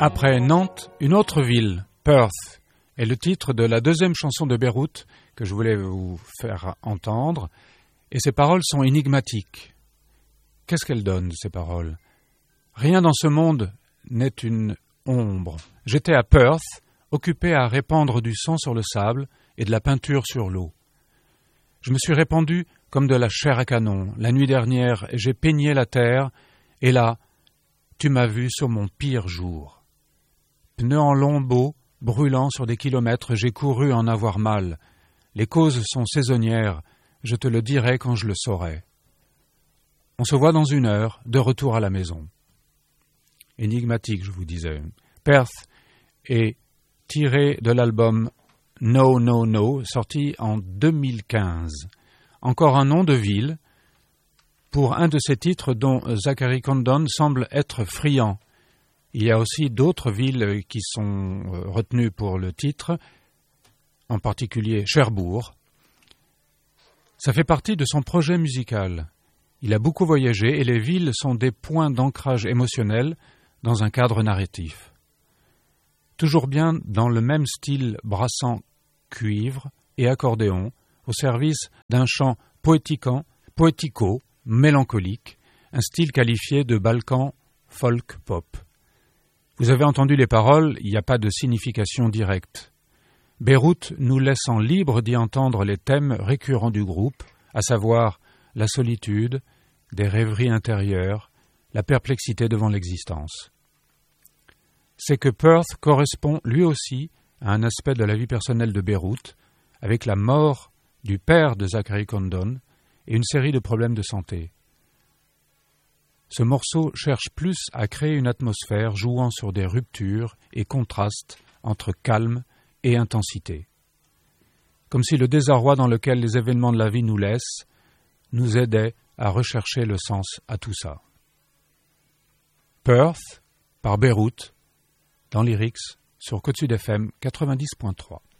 Après Nantes, une autre ville, Perth, est le titre de la deuxième chanson de Beyrouth que je voulais vous faire entendre, et ces paroles sont énigmatiques. Qu'est-ce qu'elles donnent, ces paroles ? Rien dans ce monde n'est une ombre. J'étais à Perth, occupé à répandre du sang sur le sable et de la peinture sur l'eau. Je me suis répandu comme de la chair à canon. La nuit dernière, j'ai peigné la terre, et là, tu m'as vu sur mon pire jour. Pneus en lambeaux, brûlant sur des kilomètres, j'ai couru en avoir mal. Les causes sont saisonnières, je te le dirai quand je le saurai. On se voit dans 1 heure, de retour à la maison. Énigmatique, je vous disais. Perth est tiré de l'album No No No, sorti en 2015. Encore un nom de ville pour un de ces titres dont Zachary Condon semble être friand. Il y a aussi d'autres villes qui sont retenues pour le titre, en particulier Cherbourg. Ça fait partie de son projet musical. Il a beaucoup voyagé et les villes sont des points d'ancrage émotionnel dans un cadre narratif. Toujours bien dans le même style brassant cuivre et accordéon, au service d'un chant poético, mélancolique, un style qualifié de balkan folk-pop. Vous avez entendu les paroles, il n'y a pas de signification directe. Beyrouth nous laissant libres d'y entendre les thèmes récurrents du groupe, à savoir la solitude, des rêveries intérieures, la perplexité devant l'existence. C'est que Perth correspond lui aussi à un aspect de la vie personnelle de Beyrouth, avec la mort du père de Zachary Condon et une série de problèmes de santé. Ce morceau cherche plus à créer une atmosphère jouant sur des ruptures et contrastes entre calme et intensité. Comme si le désarroi dans lequel les événements de la vie nous laissent nous aidait à rechercher le sens à tout ça. Perth, par Beyrouth, dans Lyrics, sur Côte Sud FM 90.3.